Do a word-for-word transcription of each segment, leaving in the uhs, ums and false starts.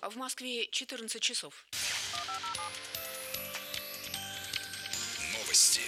В Москве четырнадцать часов. Новости.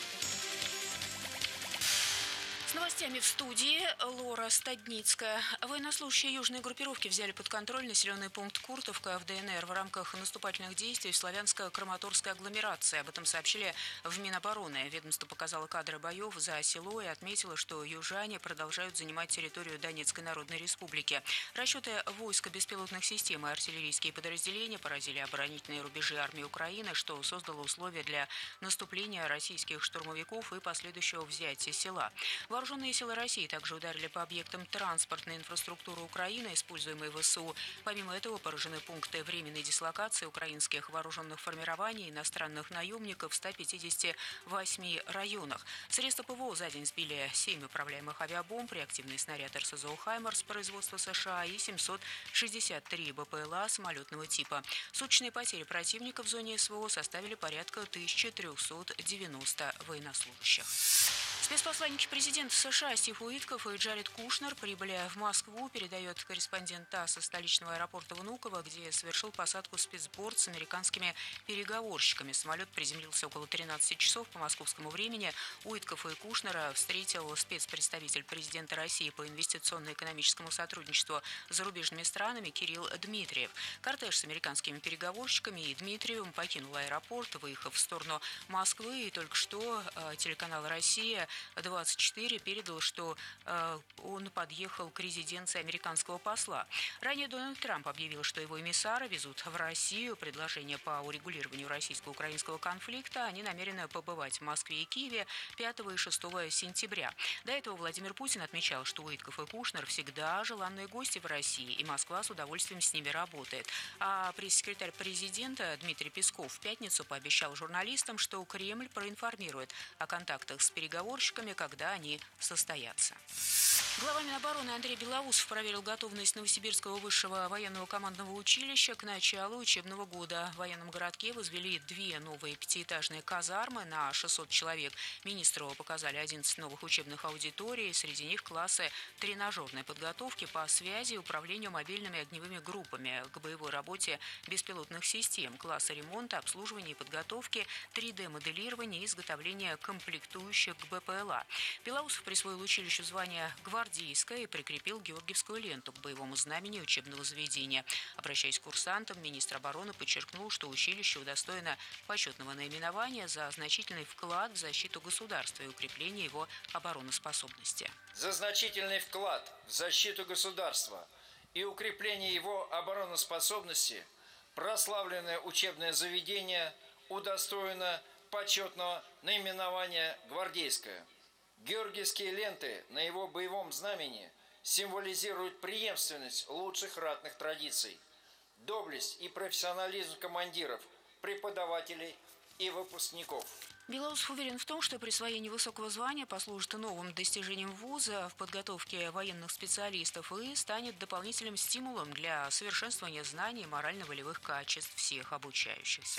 С новостями в студии Лора Стадницкая. Военнослужащие южной группировки взяли под контроль населенный пункт Куртовка в ДНР в рамках наступательных действий в славянско-краматорской агломерации. Об этом сообщили в Минобороны. Ведомство показало кадры боев за село и отметило, что южане продолжают занимать территорию Донецкой Народной Республики. Расчеты войска беспилотных систем и артиллерийские подразделения поразили оборонительные рубежи армии Украины, что создало условия для наступления российских штурмовиков и последующего взятия села. Вооруженные силы России также ударили по объектам транспортной инфраструктуры Украины, используемой ВСУ. Помимо этого, поражены пункты временной дислокации украинских вооруженных формирований и иностранных наемников в ста пятидесяти восьми районах. Средства ПВО за день сбили семь управляемых авиабомб, реактивный снаряд РСЗО «Хаймарс» производства США и семьсот шестьдесят три БПЛА самолетного типа. Суточные потери противника в зоне СВО составили порядка тысячи трёхсот девяноста военнослужащих. Спецпосланники президента США Стив Уитков и Джаред Кушнер прибыли в Москву, передает корреспондент ТАСС из столичного аэропорта Внуково, где совершил посадку спецборд с американскими переговорщиками. Самолет приземлился около тринадцати часов по московскому времени. Уитков и Кушнера встретил спецпредставитель президента России по инвестиционно-экономическому сотрудничеству с зарубежными странами Кирилл Дмитриев. Кортеж с американскими переговорщиками и Дмитриевым покинул аэропорт, выехав в сторону Москвы. И только что телеканал «Россия» двадцать четыре передал, что э, он подъехал к резиденции американского посла. Ранее Дональд Трамп объявил, что его эмиссары везут в Россию предложение по урегулированию российско-украинского конфликта. Они намерены побывать в Москве и Киеве пятого и шестого сентября. До этого Владимир Путин отмечал, что Уитков и Кушнер всегда желанные гости в России, и Москва с удовольствием с ними работает. А пресс-секретарь президента Дмитрий Песков в пятницу пообещал журналистам, что Кремль проинформирует о контактах с переговорщиками, когда они состоятся. Глава Минобороны Андрей Белоусов проверил готовность Новосибирского высшего военного командного училища к началу учебного года. В военном городке возвели две новые пятиэтажные казармы на шестьсот человек. Министру показали одиннадцать новых учебных аудиторий. Среди них классы тренажерной подготовки по связи и управлению мобильными огневыми группами, к боевой работе беспилотных систем, классы ремонта, обслуживания и подготовки, три дэ-моделирования и изготовления комплектующих к БПЛА. Белоусов присвоил училищу звание гвардейское и прикрепил георгиевскую ленту к боевому знамени учебного заведения. Обращаясь к курсантам, министр обороны подчеркнул, что училище удостоено почетного наименования за значительный вклад в защиту государства и укрепление его обороноспособности. За значительный вклад в защиту государства и укрепление его обороноспособности прославленное учебное заведение удостоено почетного наименования «Гвардейское». Георгиевские ленты на его боевом знамени символизируют преемственность лучших ратных традиций, доблесть и профессионализм командиров, преподавателей и выпускников. Белоусов уверен в том, что присвоение высокого звания послужит новым достижением вуза в подготовке военных специалистов и станет дополнительным стимулом для совершенствования знаний и морально-волевых качеств всех обучающихся.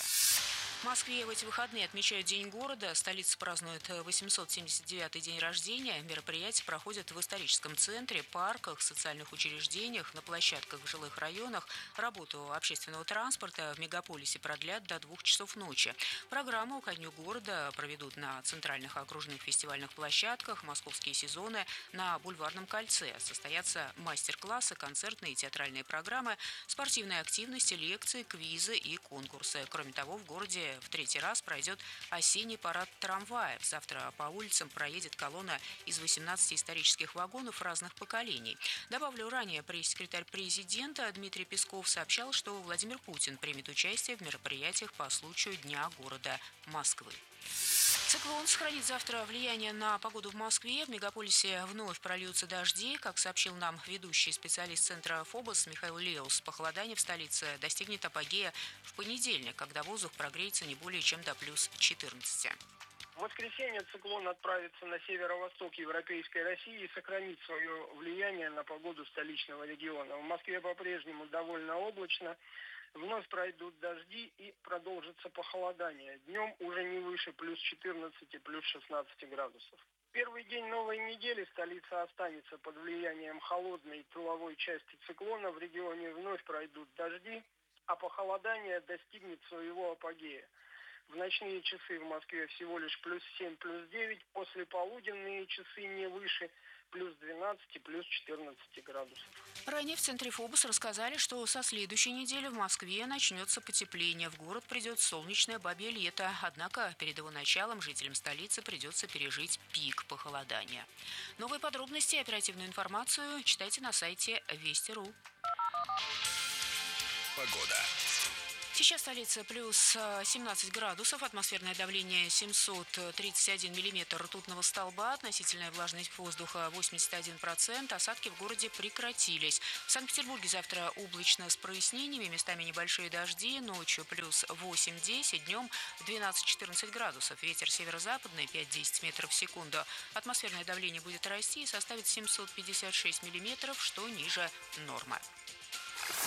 В Москве в эти выходные отмечают День города. Столица празднует восемьсот семьдесят девятый день рождения. Мероприятия проходят в историческом центре, парках, социальных учреждениях, на площадках в жилых районах. Работу общественного транспорта в мегаполисе продлят до двух часов ночи. Программу ко дню города проведут на центральных окружных фестивальных площадках, московские сезоны на Бульварном кольце. Состоятся мастер-классы, концертные и театральные программы, спортивные активности, лекции, квизы и конкурсы. Кроме того, в городе в третий раз пройдет осенний парад трамваев. Завтра по улицам проедет колонна из восемнадцати исторических вагонов разных поколений. Добавлю, ранее пресс-секретарь президента Дмитрий Песков сообщал, что Владимир Путин примет участие в мероприятиях по случаю Дня города Москвы. Циклон сохранит завтра влияние на погоду в Москве. В мегаполисе вновь прольются дожди. Как сообщил нам ведущий специалист центра ФОБОС Михаил Леус, похолодание в столице достигнет апогея в понедельник, когда воздух прогреется не более чем до плюс четырнадцати. В воскресенье циклон отправится на северо-восток Европейской России и сохранит свое влияние на погоду столичного региона. В Москве по-прежнему довольно облачно. Вновь пройдут дожди и продолжится похолодание. Днем уже не выше плюс четырнадцати, плюс шестнадцати градусов. Первый день новой недели столица останется под влиянием холодной тыловой части циклона. В регионе вновь пройдут дожди, а похолодание достигнет своего апогея. В ночные часы в Москве всего лишь плюс семь, плюс девять, после полуденные часы не выше плюс двенадцать, плюс четырнадцать градусов. Ранее в центре ФОБОС рассказали, что со следующей недели в Москве начнется потепление. В город придет солнечное бабье лето. Однако перед его началом жителям столицы придется пережить пик похолодания. Новые подробности и оперативную информацию читайте на сайте Вести точка ру. Погода. Сейчас столица плюс семнадцать градусов, атмосферное давление семьсот тридцать один миллиметр ртутного столба, относительная влажность воздуха восемьдесят один процент, осадки в городе прекратились. В Санкт-Петербурге завтра облачно с прояснениями, местами небольшие дожди, ночью плюс восемь-десять, днем двенадцать-четырнадцать градусов, ветер северо-западный пять-десять метров в секунду, атмосферное давление будет расти и составит семьсот пятьдесят шесть миллиметров, что ниже нормы.